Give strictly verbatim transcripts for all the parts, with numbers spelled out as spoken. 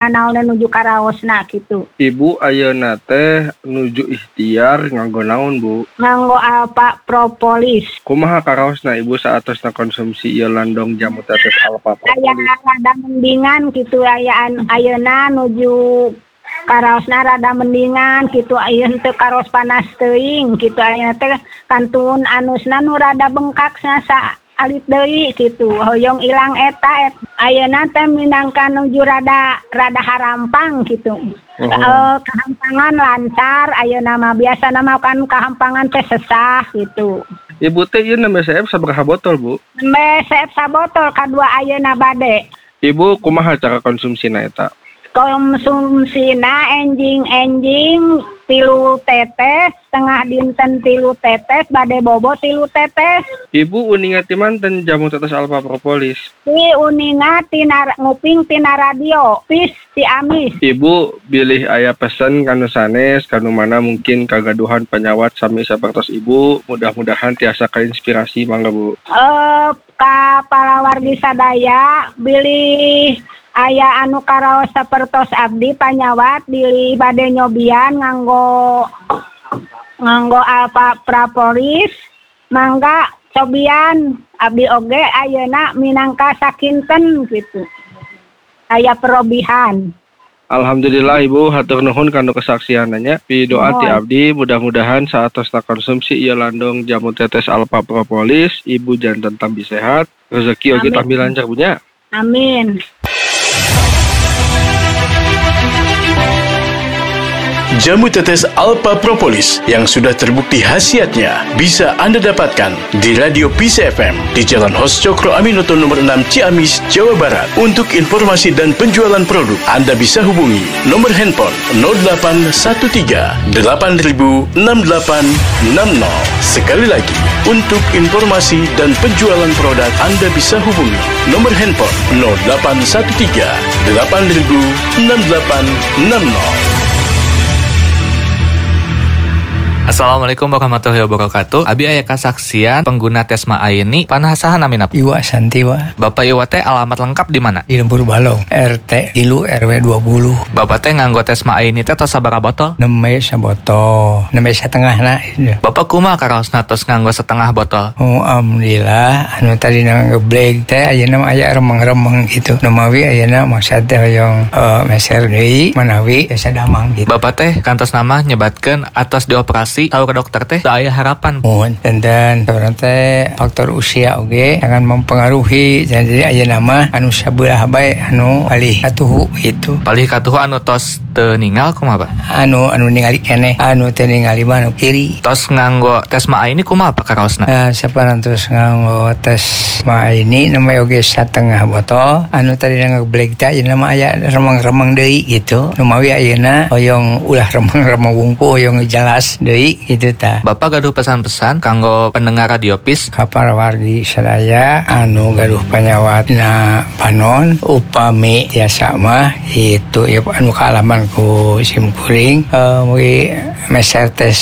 naon nuju karaosna gitu. Ibu ayeuna teh nuju ikhtiar nganggo naon, Bu? Nganggo alpa propolis. Kumaha karaosna Ibu saatosna konsumsi ieu landong jamu tetes alpa propolis? Aya rada mendingan gitu ayaan ayeuna nuju karaosna rada mendingan gitu ayeuna teu karos panas teuing gitu ayeuna teh kantun anusna nu rada bengkak sa alit deui gitu hoyong ilang eta et. Ayeuna teh minangka nuju rada rada harampang gitu. Uh-huh. Uh, kehampangan lancar ayeuna mah biasana mah kan kehampangan teh sesah gitu. Ibu teh ieu nembe seep sabaraha botol, Bu? Nembe seep sabotol kadua ayeuna bade. Ibu kumaha cara konsumsina eta? Konsumsina enjing-enjing tilu tetes, setengah dinten tilu tetes, bade bobo tilu tetes. Ibu uningat ti manten jamu tetes alpa propolis? Si uningat tina nguping tina radio, pis si amis. Ibu bilih aya pesen kanu sanes, kanu mana mungkin kagaduhan penyawat sami sapertos Ibu, mudah-mudahan tiasa kainspirasi mangga Bu. Eh ka palawargi sadaya bilih aya anu karaos sapertos abdi panyawat bilih bade nyobian nganggo nganggo alpa propolis mangga cobian abdi oge ayeuna minangka sakinten gitu aya perobihan. Alhamdulillah Ibu, hatur nuhun kanu kesaksiananya. Pidoa ti abdi mudah-mudahan saatosna konsumsi ieu landong jamu tetes alpa propolis Ibu janten tambi sehat, rezeki oge tambi lancar punya. Amin. Jamu tetes alpa propolis yang sudah terbukti khasiatnya bisa Anda dapatkan di Radio Peace F M di Jalan Hos Cokro Aminoto nomor enam Ciamis, Jawa Barat. Untuk informasi dan penjualan produk, Anda bisa hubungi nomor handphone nol delapan satu tiga delapan nol enam delapan enam nol. Sekali lagi, untuk informasi dan penjualan produk, Anda bisa hubungi nomor handphone nol delapan satu tiga delapan nol enam delapan enam nol. Assalamualaikum warahmatullahi wabarakatuh. Abi aya kasaksian pengguna Tesma Aini panasahan amin apa? Iwa Santiwa. Bapak Iwa teh alamat lengkap di mana? Di Lembur Balong, R T tilu R W dua puluh. Bapak teh nganggo Tesma Aini teh tos sabaraha botol? Nembe sabotol, nembe setengahna. Bapak kumaha karaosna tos nganggo setengah botol? Oh, alhamdulillah anu tadi ngebleg teh ayeuna mah aya remeng-remeng gitu. Nu mawi ayeuna maksud teh hoyong uh, meser deui manawi biasa damang gitu. Bapak teh kantos nama nyebatkeun atos dioperasi tahu ke dokter teh aya harapan. Mohon dan dan teh faktor usia oge jangan mempengaruhi jadi aya nama anu sabelah bae anu palih katuhu gitu. Palih katuhu anu tos teu ningal kumaha, Pak? Anu anu ningali keneh anu teu ningali mah anu kiri. Tos nganggo Tesma Aini kumaha Pak karaosna? Nah, saparantos nganggo Tesma Aini nama oge satengah botol. Anu tadi ngebleg teh aya nama aya remeng-remeng deui gitu. Nu mawi ayeuna hoyong ulah remeng-remeng wungku hoyong jelas deui gitu ta. Bapak gaduh pesan-pesan kanggo pendengar Radio Peace kaparawargi sadaya anu gaduh panyawatna panon upami tiasa mah itu ya anu kaalaman ku simkuring uh, mugi meser tes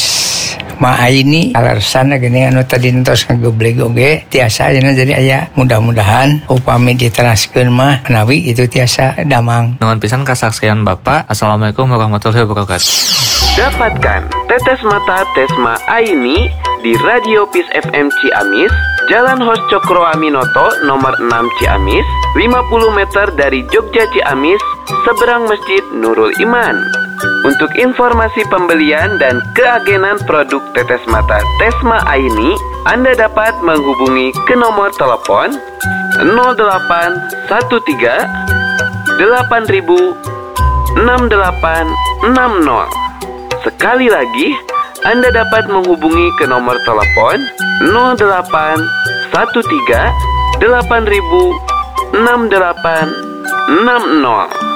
Ma Aini alarsan gini anu tadi entos ngagebleg oge tiasa ayeuna jadi aya mudah-mudahan upami diteraskeun mah menawi itu tiasa damang. Nuhun pisan kasaksian Bapak. Assalamualaikum warahmatullahi wabarakatuh. Dapatkan tetes mata Tesma Aini di Radio Peace F M Ciamis, Jalan Hos Cokro Aminoto nomor enam Ciamis, lima puluh meter dari Jogja Ciamis, seberang Masjid Nurul Iman. Untuk informasi pembelian dan keagenan produk tetes mata Tesma Aini, Anda dapat menghubungi ke nomor telepon nol delapan satu tiga delapan nol enam delapan enam nol. Sekali lagi, Anda dapat menghubungi ke nomor telepon nol delapan satu tiga delapan nol enam delapan enam nol.